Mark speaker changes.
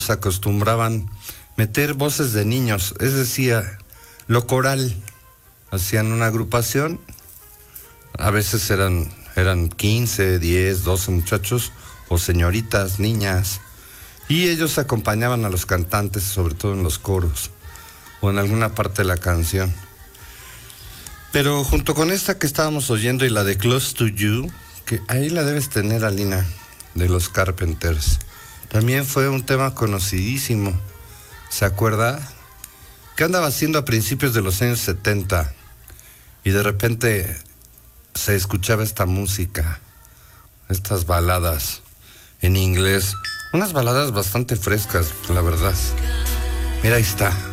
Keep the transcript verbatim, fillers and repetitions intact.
Speaker 1: acostumbraban meter voces de niños, es decir, lo coral. Hacían una agrupación, a veces eran, eran quince, diez, doce muchachos o señoritas, niñas, y ellos acompañaban a los cantantes, sobre todo en los coros o en alguna parte de la canción. Pero junto con esta que estábamos oyendo y la de Close to You, que ahí la debes tener, Alina, de los Carpenters, también fue un tema conocidísimo. ¿Se acuerda? ¿Qué andaba haciendo a principios de los años setenta? Y de repente se escuchaba esta música, estas baladas en inglés, unas baladas bastante frescas, la verdad. Mira, ahí está.